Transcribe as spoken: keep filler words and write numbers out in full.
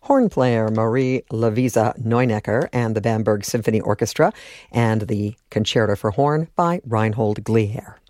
horn player Marie Lavisa Neunecker and the Bamberg Symphony Orchestra, and the Concerto for Horn by Reinhold Gliher.